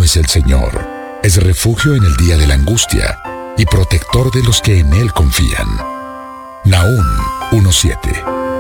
es el Señor, es refugio en el día de la angustia y protector de los que en Él confían. Nahum 1:7.